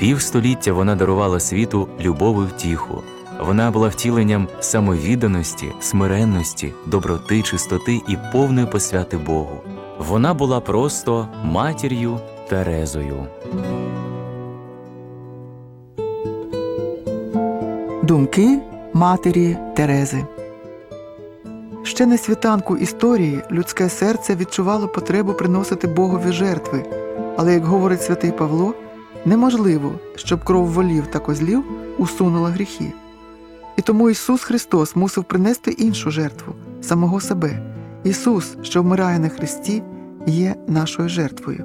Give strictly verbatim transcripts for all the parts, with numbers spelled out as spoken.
Півстоліття вона дарувала світу любов і втіху. Вона була втіленням самовідданості, смиренності, доброти, чистоти і повної посвяти Богу. Вона була просто матір'ю Терезою. Думки матері Терези. Ще на світанку історії людське серце відчувало потребу приносити Богові жертви, але, як говорить святий Павло, неможливо, щоб кров волів та козлів усунула гріхи. І тому Ісус Христос мусив принести іншу жертву – самого себе. Ісус, що вмирає на хресті, є нашою жертвою.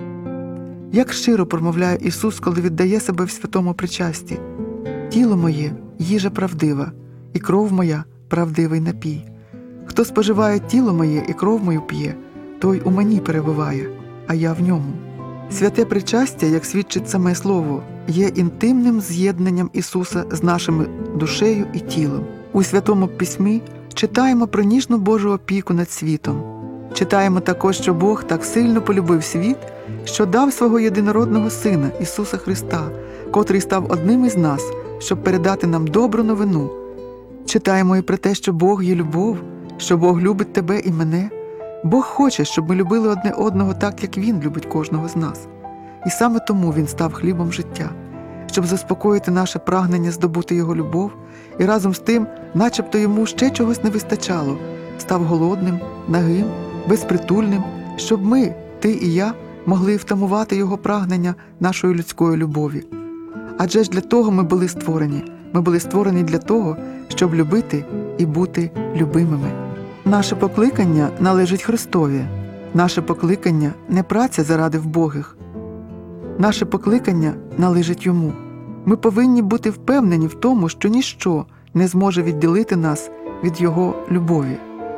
Як щиро промовляє Ісус, коли віддає себе в святому причасті: «Тіло моє – їжа правдива, і кров моя – правдивий напій. Хто споживає тіло моє і кров мою п'є, той у мені перебуває, а я в ньому». Святе причастя, як свідчить саме Слово, є інтимним з'єднанням Ісуса з нашими душею і тілом. У Святому Письмі читаємо про ніжну Божу опіку над світом. Читаємо також, що Бог так сильно полюбив світ, що дав свого єдинородного Сина, Ісуса Христа, котрий став одним із нас, щоб передати нам добру новину. Читаємо і про те, що Бог є любов, що Бог любить тебе і мене. Бог хоче, щоб ми любили одне одного так, як Він любить кожного з нас. І саме тому Він став хлібом життя, щоб заспокоїти наше прагнення здобути Його любов, і разом з тим, начебто Йому ще чогось не вистачало, став голодним, нагим, безпритульним, щоб ми, ти і я, могли втамувати Його прагнення нашої людської любові. Адже ж для того ми були створені. Ми були створені для того, щоб любити і бути любимими. Наше покликання належить Христові. Наше покликання не праця заради вбогих. Наше покликання належить Йому. Ми повинні бути впевнені в тому, що ніщо не зможе відділити нас від Його любові.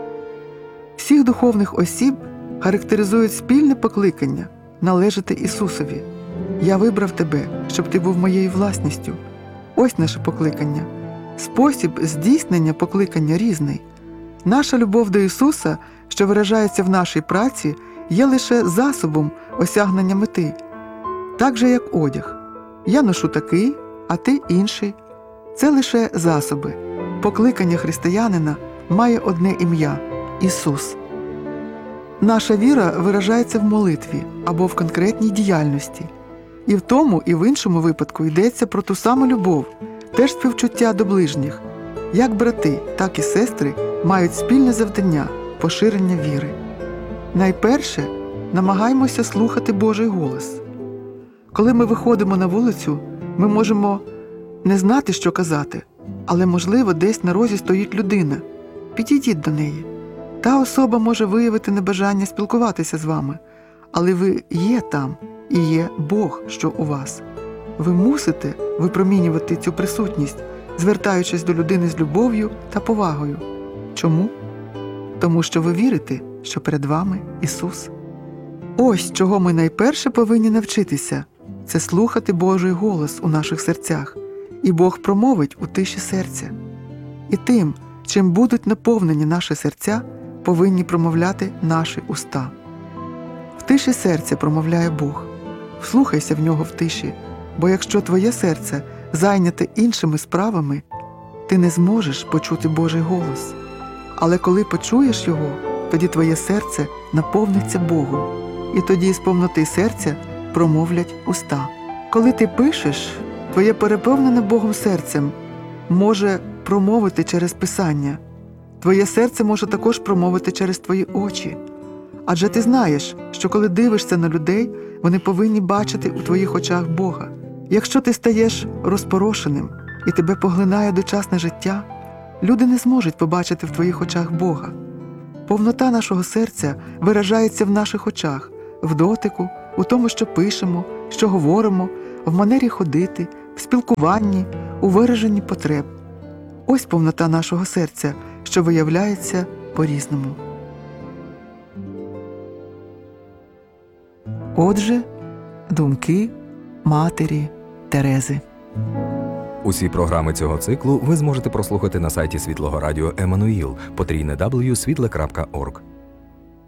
Всіх духовних осіб характеризують спільне покликання – належати Ісусові. «Я вибрав тебе, щоб ти був моєю власністю». Ось наше покликання. Спосіб здійснення покликання різний. Наша любов до Ісуса, що виражається в нашій праці, є лише засобом осягнення мети. Так же, як одяг. Я ношу такий, а ти інший. Це лише засоби. Покликання християнина має одне ім'я – Ісус. Наша віра виражається в молитві або в конкретній діяльності. І в тому, і в іншому випадку йдеться про ту саму любов, теж співчуття до ближніх. Як брати, так і сестри мають спільне завдання – поширення віри. Найперше, намагаємося слухати Божий голос. Коли ми виходимо на вулицю, ми можемо не знати, що казати, але, можливо, десь на розі стоїть людина. Підійдіть до неї. Та особа може виявити небажання спілкуватися з вами, але ви є там, і є Бог, що у вас. Ви мусите випромінювати цю присутність, звертаючись до людини з любов'ю та повагою. Чому? Тому що ви вірите, що перед вами Ісус. Ось чого ми найперше повинні навчитися – це слухати Божий голос у наших серцях, і Бог промовить у тиші серця. І тим, чим будуть наповнені наші серця, повинні промовляти наші уста. В тиші серця промовляє Бог. Вслухайся в нього в тиші, бо якщо твоє серце зайняте іншими справами, ти не зможеш почути Божий голос. Але коли почуєш його, тоді твоє серце наповниться Богом, і тоді з повноти серця промовлять уста. Коли ти пишеш, твоє переповнене Богом серцем може промовити через Писання. Твоє серце може також промовити через твої очі. Адже ти знаєш, що коли дивишся на людей, вони повинні бачити у твоїх очах Бога. Якщо ти стаєш розпорошеним і тебе поглинає дочасне життя, люди не зможуть побачити в твоїх очах Бога. Повнота нашого серця виражається в наших очах, в дотику, у тому, що пишемо, що говоримо, в манері ходити, в спілкуванні, у вираженні потреб. Ось повнота нашого серця, що виявляється по-різному. Отже, думки матері Терези. Усі програми цього циклу ви зможете прослухати на сайті Світлого Радіо Еммануїл, потрійне дабл ю крапка світле крапка орг.